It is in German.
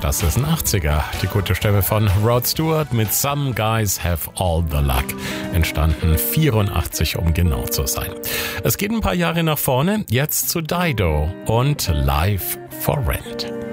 Das ist ein 80er. Die gute Stimme von Rod Stewart mit Some Guys Have All the Luck. Entstanden 84, um genau zu sein. Es geht ein paar Jahre nach vorne. Jetzt zu Dido und Live for Rent.